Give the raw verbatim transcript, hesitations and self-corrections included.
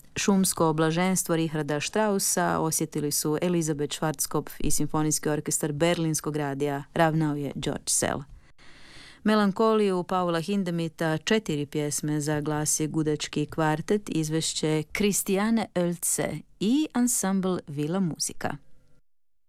Šumsko blaženstvo Richarda Straussa osjetili su Elizabeth Schwarzkopf i Simfonijski orkestar Berlinskog radija, ravnao je George Szell. Melankoliju Paula Hindemita, četiri pjesme za glas i gudački kvartet izvešće Christiane Oelze i ansambl Villa Musica.